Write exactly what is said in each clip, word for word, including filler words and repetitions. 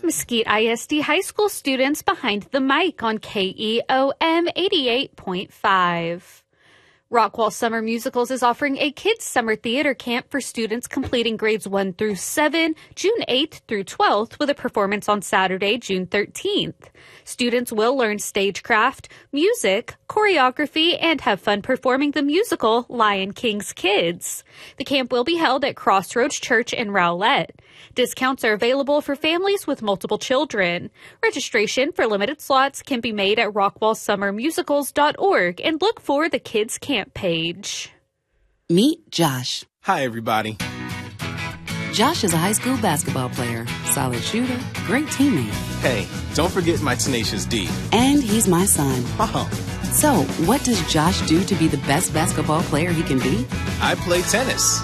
Mesquite I S D High School students behind the mic on K E O M eighty-eight point five. Rockwall Summer Musicals is offering a kids' summer theater camp for students completing grades one through seven, June eighth through twelfth, with a performance on Saturday, June thirteenth. Students will learn stagecraft, music, choreography, and have fun performing the musical Lion King's Kids. The camp will be held at Crossroads Church in Rowlett. Discounts are available for families with multiple children. Registration for limited slots can be made at rockwall summer musicals dot org and look for the Kids Camp page. Meet Josh. Hi, everybody. Josh is a high school basketball player, solid shooter, great teammate. Hey, don't forget my Tenacious D. And he's my son. Oh. So, what does Josh do to be the best basketball player he can be? I play tennis.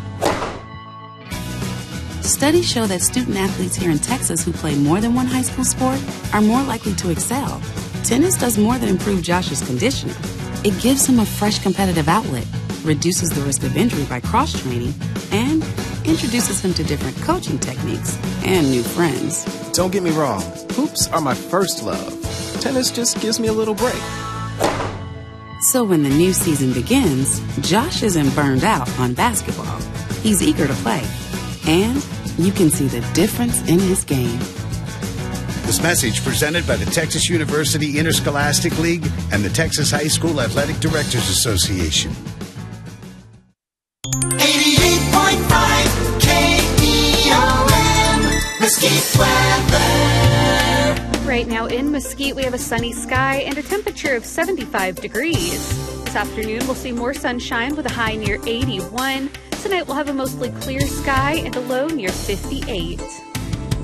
Studies show that student athletes here in Texas who play more than one high school sport are more likely to excel. Tennis does more than improve Josh's conditioning. It gives him a fresh competitive outlet, reduces the risk of injury by cross-training, and introduces him to different coaching techniques and new friends. Don't get me wrong, hoops are my first love. Tennis just gives me a little break. So when the new season begins, Josh isn't burned out on basketball. He's eager to play. And you can see the difference in his game. This message presented by the Texas University Interscholastic League and the Texas High School Athletic Directors Association. eighty-eight point five K E O M, Mesquite weather. Right now in Mesquite, we have a sunny sky and a temperature of seventy-five degrees. This afternoon, we'll see more sunshine with a high near eighty-one. Tonight, we'll have a mostly clear sky and a low near fifty-eight.